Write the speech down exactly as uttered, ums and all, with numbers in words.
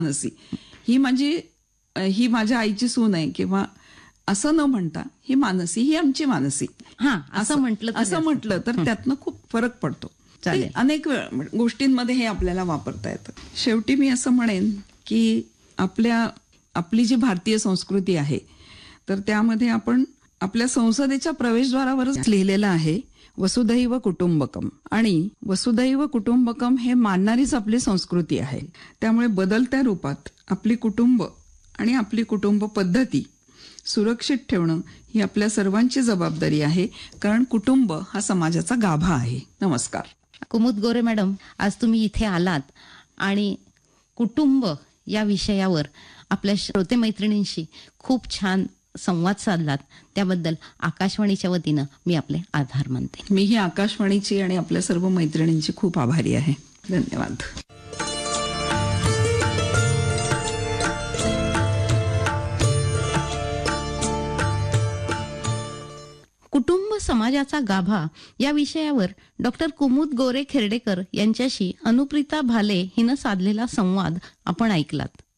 मानसी ही माझी ही माझ्या आईची सून आहे किंवा असं न म्हणता ही मानसी ही आमची मानसी हा असं म्हटलं तरी असं असं. म्हटलं तर त्यातनं खूप फरक पडतो. चालेल. ते अनेक वेळ गोष्टींमध्ये हे आपल्याला वापरता येतं. शेवटी मी असं म्हणेन की आपल्या आपली जी भारतीय संस्कृती आहे तर त्यामध्ये आपण आपल्या संसदेच्या प्रवेशद्वारावरच लिहिलेलं आहे वसुधैव कुटुंबकम, आणि वसुधैव कुटुंबकम हे मानणारीच आपली संस्कृती आहे. त्यामुळे बदलत्या रूपात आपली कुटुंब आणि आपली कुटुंब पद्धती सुरक्षित ठेवणं ही आपल्या सर्वांची जबाबदारी आहे, कारण कुटुंब हा समाजाचा गाभा आहे. नमस्कार. कुमुद गोरे मॅडम, आज तुम्ही इथे आलात आणि कुटुंब या विषयावर आपल्या श्रोते मैत्रिणींशी खूप छान संवाद साधलात. त्याबद्दल आकाशवाणीच्या वतीनं मी आपले आभार मानते. मीही आकाशवाणीची आणि आपल्या सर्व मैत्रिणींची खूप आभारी आहे. धन्यवाद. कुटुंब समाजाचा गाभा या विषयावर डॉक्टर कुमुद गोरे खेर्डेकर यांच्याशी अनुप्रिता भाले हिनं साधलेला संवाद आपण ऐकलात.